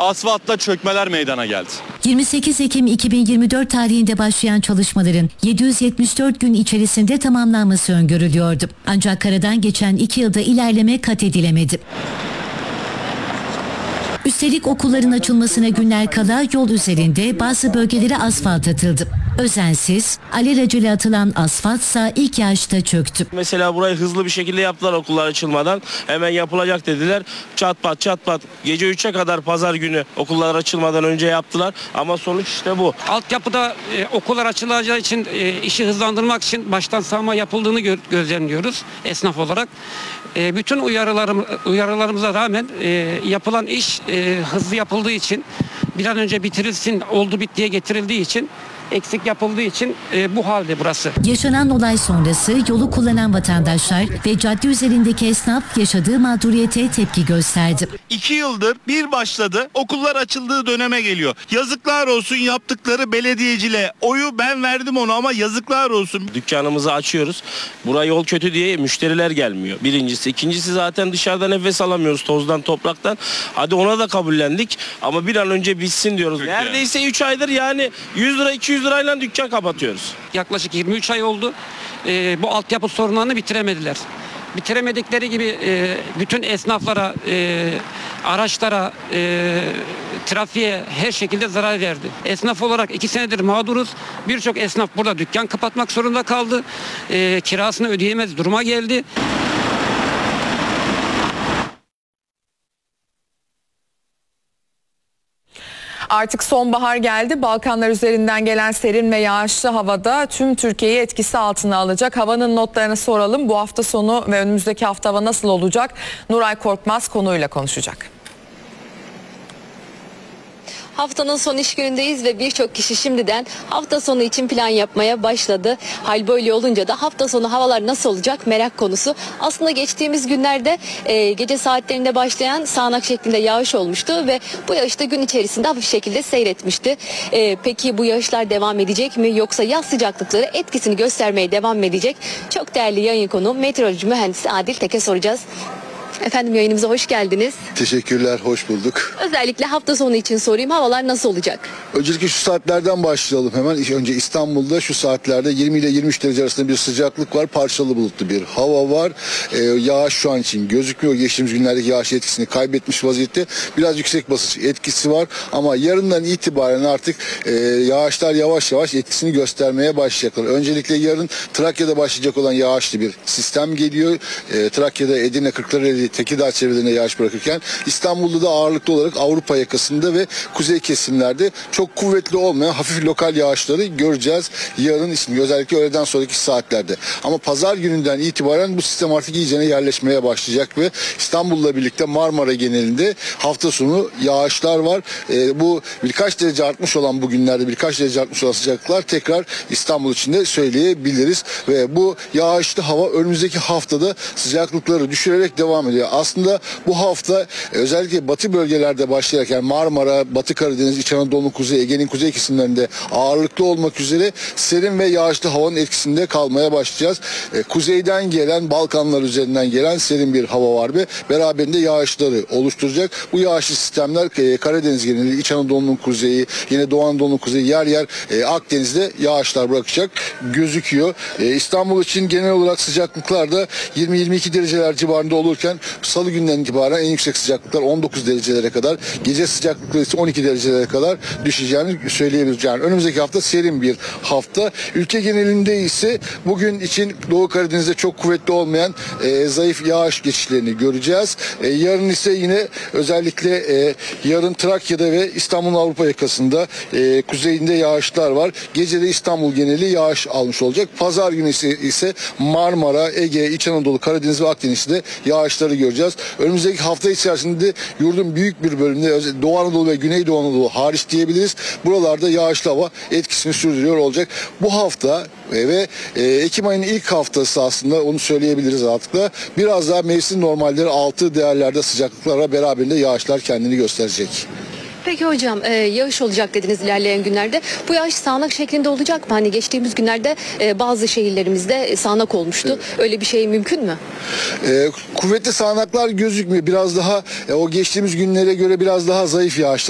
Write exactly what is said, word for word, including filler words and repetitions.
asfaltta çökmeler meydana geldi. yirmi sekiz Ekim iki bin yirmi dört tarihinde başlayan çalışmaların yedi yüz yetmiş dört gün içerisinde tamamlanması öngörülüyordu. Ancak karadan geçen iki yılda ilerleme kat edilemedi. Üstelik okulların açılmasına günler kala yol üzerinde bazı bölgelere asfalt atıldı. Özensiz, alelacele atılan asfaltsa ilk yağışta çöktü. Mesela burayı hızlı bir şekilde yaptılar okullar açılmadan. Hemen yapılacak dediler. Çat pat çat pat gece üçe kadar pazar günü okullar açılmadan önce yaptılar. Ama sonuç işte bu. Altyapıda e, okullar açılacağı için e, işi hızlandırmak için baştan sağma yapıldığını gö- gözlemliyoruz esnaf olarak. E, bütün uyarılarım, uyarılarımıza rağmen e, yapılan iş e, hızlı yapıldığı için bir an önce bitirilsin, oldu bittiye getirildiği için eksik yapıldığı için e, bu halde burası. Yaşanan olay sonrası yolu kullanan vatandaşlar ve cadde üzerindeki esnaf yaşadığı mağduriyete tepki gösterdi. İki yıldır bir başladı, okullar açıldığı döneme geliyor. Yazıklar olsun yaptıkları belediyeciliğe. Oyu ben verdim ona ama yazıklar olsun. Dükkanımızı açıyoruz. Buraya yol kötü diye müşteriler gelmiyor. Birincisi. İkincisi zaten dışarıda nefes alamıyoruz tozdan, topraktan. Hadi ona da kabullendik ama bir an önce bitsin diyoruz. Peki. Neredeyse üç aydır yani yüz lira iki yüz lirayla dükkan kapatıyoruz. Yaklaşık yirmi üç ay oldu. E, bu altyapı sorunlarını bitiremediler. Bitiremedikleri gibi e, bütün esnaflara, e, araçlara, e, trafiğe her şekilde zarar verdi. Esnaf olarak iki senedir mağduruz. Birçok esnaf burada dükkan kapatmak zorunda kaldı. E, kirasını ödeyemez duruma geldi. Artık sonbahar geldi. Balkanlar üzerinden gelen serin ve yağışlı havada tüm Türkiye'yi etkisi altına alacak. Havanın notlarını soralım. Bu hafta sonu ve önümüzdeki hafta hava nasıl olacak? Nuray Korkmaz konuyla konuşacak. Haftanın son iş günündeyiz ve birçok kişi şimdiden hafta sonu için plan yapmaya başladı. Hal böyle olunca da hafta sonu havalar nasıl olacak merak konusu. Aslında geçtiğimiz günlerde e, gece saatlerinde başlayan sağanak şeklinde yağış olmuştu ve bu yağış da gün içerisinde hafif şekilde seyretmişti. E, peki bu yağışlar devam edecek mi yoksa yaz sıcaklıkları etkisini göstermeye devam mı edecek? Çok değerli yayın konuğum meteoroloji mühendisi Adil Tek'e soracağız. Efendim yayınımıza hoş geldiniz. Teşekkürler, hoş bulduk. Özellikle hafta sonu için sorayım, havalar nasıl olacak? Öncelikle şu saatlerden başlayalım hemen. Önce İstanbul'da şu saatlerde yirmi ile yirmi üç derece arasında bir sıcaklık var. Parçalı bulutlu bir hava var. Ee, yağış şu an için gözükmüyor. Geçtiğimiz günlerdeki yağış etkisini kaybetmiş vaziyette. Biraz yüksek basınç etkisi var. Ama yarından itibaren artık e, yağışlar yavaş yavaş etkisini göstermeye başlayacaklar. Öncelikle yarın Trakya'da başlayacak olan yağışlı bir sistem geliyor. E, Trakya'da Edirne, Kırklareli, Tekirdağ çevrelerinde yağış bırakırken İstanbul'da da ağırlıklı olarak Avrupa yakasında ve kuzey kesimlerde çok kuvvetli olmayan hafif lokal yağışları göreceğiz yarın ismi özellikle öğleden sonraki saatlerde. Ama pazar gününden itibaren bu sistem artık iyicene yerleşmeye başlayacak ve İstanbul'la birlikte Marmara genelinde hafta sonu yağışlar var. Ee, bu birkaç derece artmış olan bugünlerde birkaç derece artmış olan sıcaklıklar tekrar İstanbul için de söyleyebiliriz ve bu yağışlı hava önümüzdeki haftada sıcaklıkları düşürerek devam ediyor. Aslında bu hafta özellikle batı bölgelerde başlayarak yani Marmara, Batı Karadeniz, İç Anadolu, Kuzey, Ege'nin kuzey kesimlerinde ağırlıklı olmak üzere serin ve yağışlı havanın etkisinde kalmaya başlayacağız. E, kuzeyden gelen, Balkanlar üzerinden gelen serin bir hava var ve beraberinde yağışları oluşturacak. Bu yağışlı sistemler e, Karadeniz genelinde, İç Anadolu'nun kuzeyi, yine Doğu Anadolu'nun kuzeyi yer yer e, Akdeniz'de yağışlar bırakacak gözüküyor. E, İstanbul için genel olarak sıcaklıklar da yirmi yirmi iki dereceler civarında olurken Salı günden itibaren en yüksek sıcaklıklar on dokuz derecelere kadar, gece sıcaklıkları ise on iki derecelere kadar düşeceğini söyleyebiliriz. Yani önümüzdeki hafta serin bir hafta. Ülke genelinde ise bugün için Doğu Karadeniz'de çok kuvvetli olmayan e, zayıf yağış geçişlerini göreceğiz. E, yarın ise yine özellikle e, yarın Trakya'da ve İstanbul'un Avrupa yakasında e, kuzeyinde yağışlar var. Gecede İstanbul geneli yağış almış olacak. Pazar günü ise, ise Marmara, Ege, İç Anadolu, Karadeniz ve Akdeniz'de yağışları göreceğiz. Önümüzdeki hafta içerisinde yurdun büyük bir bölümünde Doğu Anadolu ve Güneydoğu Anadolu hariç diyebiliriz. Buralarda yağışlı hava etkisini sürdürüyor olacak. Bu hafta ve e, Ekim ayının ilk haftası aslında onu söyleyebiliriz rahatlıkla. Biraz daha mevsim normalleri altı değerlerde sıcaklıklarla beraberinde yağışlar kendini gösterecek. Peki hocam e, yağış olacak dediniz ilerleyen günlerde. Bu yağış sağanak şeklinde olacak mı? Hani geçtiğimiz günlerde e, bazı şehirlerimizde sağanak olmuştu. Evet. Öyle bir şey mümkün mü? E, kuvvetli sağanaklar gözükmüyor. Biraz daha e, o geçtiğimiz günlere göre biraz daha zayıf yağışlar